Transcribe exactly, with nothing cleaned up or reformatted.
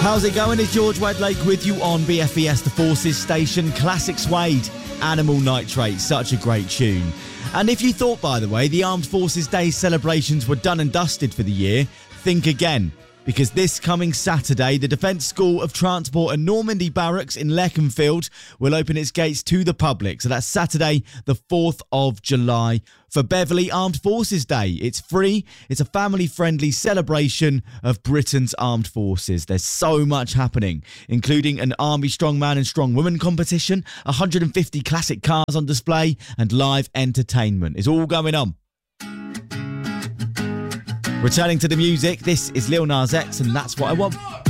How's it going? It's George Wedlake with you on B F E S, the Forces station. Classic Suede, Animal Nitrate, such a great tune. And if you thought, by the way, the Armed Forces Day celebrations were done and dusted for the year, think again. Because this coming Saturday, the Defence School of Transport and Normandy Barracks in Leconfield will open its gates to the public. So that's Saturday, the fourth of July, for Beverley Armed Forces Day. It's free. It's a family-friendly celebration of Britain's armed forces. There's so much happening, including an Army Strongman and Strong Woman competition, one hundred fifty classic cars on display, and live entertainment. It's all going on. Returning to the music, this is Lil Nas X, and That's What I Want.